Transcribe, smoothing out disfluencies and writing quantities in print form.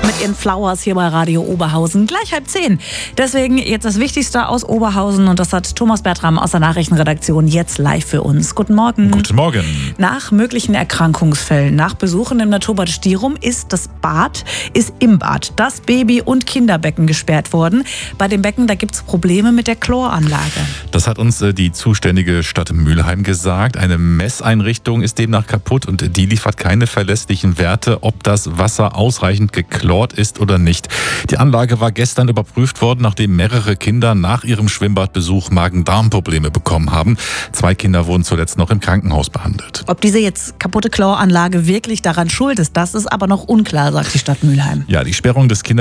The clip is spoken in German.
mit ihren Flowers hier bei Radio Oberhausen. Gleich 9:30. Deswegen jetzt das Wichtigste aus Oberhausen und das hat Thomas Bertram aus der Nachrichtenredaktion jetzt live für uns. Guten Morgen. Guten Morgen. Nach möglichen Erkrankungsfällen, nach Besuchen im Naturbad Stirum ist im Bad das Baby- und Kinderbecken gesperrt worden. Bei dem Becken, da gibt es Probleme mit der Chloranlage. Das hat uns die zuständige Stadt Mülheim gesagt. Eine Messeinrichtung ist demnach kaputt und die liefert keine verlässlichen Werte, ob das Wasser ausreichend gechlort ist oder nicht. Die Anlage war gestern überprüft worden, nachdem mehrere Kinder nach ihrem Schwimmbadbesuch Magen-Darm-Probleme bekommen haben. 2 Kinder wurden zuletzt noch im Krankenhaus behandelt. Ob diese jetzt kaputte Chloranlage wirklich daran schuld ist, das ist aber noch unklar, sagt die Stadt Mülheim. Ja, die Sperrung des